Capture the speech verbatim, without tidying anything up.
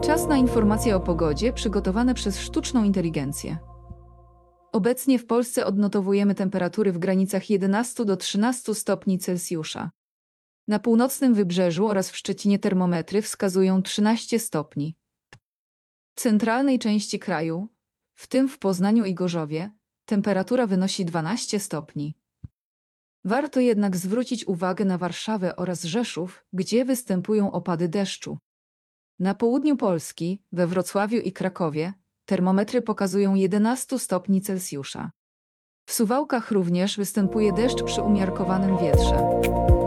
Czas na informacje o pogodzie przygotowane przez sztuczną inteligencję. Obecnie w Polsce odnotowujemy temperatury w granicach jedenastu do trzynastu stopni Celsjusza. Na północnym wybrzeżu oraz w Szczecinie termometry wskazują trzynaście stopni. W centralnej części kraju, w tym w Poznaniu i Gorzowie, temperatura wynosi dwanaście stopni. Warto jednak zwrócić uwagę na Warszawę oraz Rzeszów, gdzie występują opady deszczu. Na południu Polski, we Wrocławiu i Krakowie, termometry pokazują jedenaście stopni Celsjusza. W Suwałkach również występuje deszcz przy umiarkowanym wietrze.